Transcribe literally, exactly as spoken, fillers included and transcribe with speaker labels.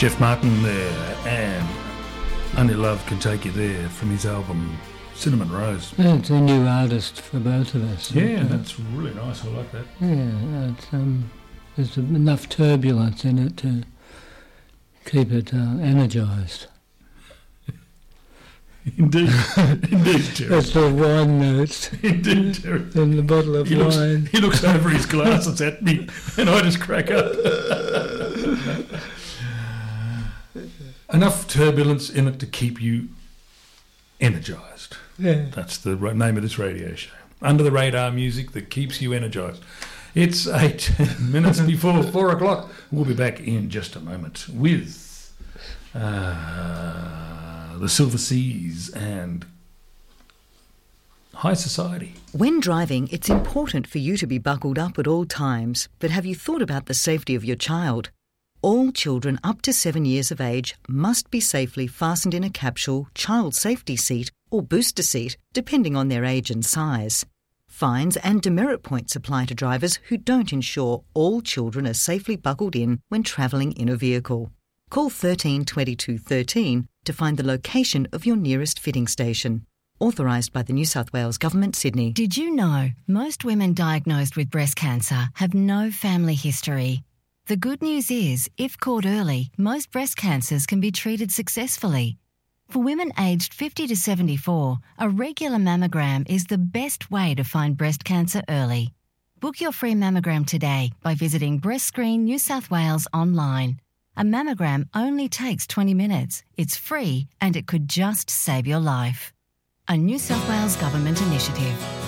Speaker 1: Jeff Martin there, and Only Love Can Take You There from his album Cinnamon Rose.
Speaker 2: Yeah, it's a new artist for both of us.
Speaker 1: Yeah, uh, that's really nice. I like that.
Speaker 2: Yeah, it's, um, there's enough turbulence in it to keep it uh, energised.
Speaker 1: Indeed, indeed, Terry.
Speaker 2: That's the wine notes.
Speaker 1: Indeed, Terry.
Speaker 2: In the bottle of
Speaker 1: he
Speaker 2: wine.
Speaker 1: Looks, he looks over his glasses at me, and I just crack up. Enough turbulence in it to keep you energised.
Speaker 2: Yeah.
Speaker 1: That's the name of this radio show. Under the radar music that keeps you energised. It's eight minutes before four o'clock. We'll be back in just a moment with uh, the Silver Seas and High Society.
Speaker 3: When driving, it's important for you to be buckled up at all times, but have you thought about the safety of your child? All children up to seven years of age must be safely fastened in a capsule, child safety seat or booster seat, depending on their age and size. Fines and demerit points apply to drivers who don't ensure all children are safely buckled in when travelling in a vehicle. Call thirteen twenty-two thirteen to find the location of your nearest fitting station. Authorised by the New South Wales Government, Sydney.
Speaker 4: Did you know most women diagnosed with breast cancer have no family history? The good news is, if caught early, most breast cancers can be treated successfully. For women aged fifty to seventy-four, a regular mammogram is the best way to find breast cancer early. Book your free mammogram today by visiting Breast Screen New South Wales online. A mammogram only takes twenty minutes. It's free and it could just save your life. A New South Wales Government initiative.